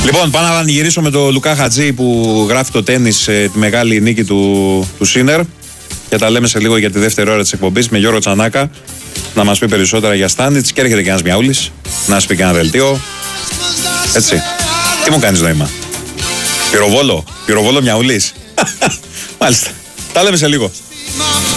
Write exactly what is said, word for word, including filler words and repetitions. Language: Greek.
Λοιπόν, πάω να γυρίσω με τον Λουκά Χατζή που γράφει το τένις, ε, τη μεγάλη νίκη του, του Σίνερ. Και τα λέμε σε λίγο για τη δεύτερη ώρα της εκπομπής με Γιώργο Τσανάκα να μας πει περισσότερα για Στάνιτς. Και έρχεται και ένας Μιαούλης να μας πει και ένα δελτίο. Έτσι. Τι μου κάνεις νόημα? Πυροβόλο, πυροβόλο Μιαούλης. Μάλιστα. Τα λέμε σε λίγο.